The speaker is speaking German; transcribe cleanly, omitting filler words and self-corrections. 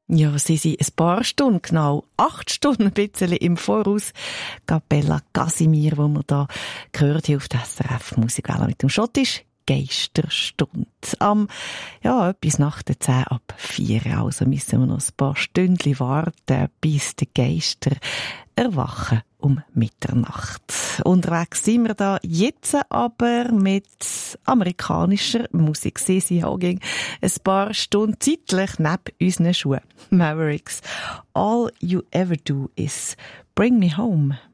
Ja, sie sind ein paar Stunden, genau 8 Stunden ein bisschen im Voraus. Capella Casimir, wo wir da gehört haben auf der SRF Musikwelle mit dem Schottisch Geisterstunde. Etwas nach der 10 ab 4. Also müssen wir noch ein paar Stündchen warten, bis die Geister erwachen um Mitternacht. Unterwegs sind wir da jetzt aber mit amerikanischer Musik. Sie haben ein paar Stunden zeitlich neben unseren Schuhen. Mavericks. All you ever do is bring me home.